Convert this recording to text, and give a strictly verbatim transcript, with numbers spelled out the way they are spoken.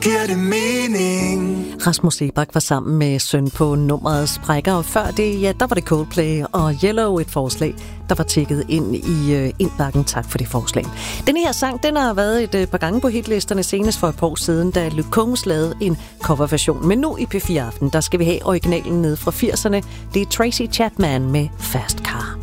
giver det mening. Rasmus Seebach var sammen med Søn på nummeret Sprækker, og før det, ja, der var det Coldplay og Yellow, et forslag, der var tjekket ind i øh, indbakken. Tak for det forslag. Den her sang, den har været et øh, par gange på hitlisterne, senest for et par år siden, da Luke Combs lavede en coverversion. Men nu i P fire Aften, der skal vi have originalen ned fra firserne. Det er Tracy Chapman med Fast Car.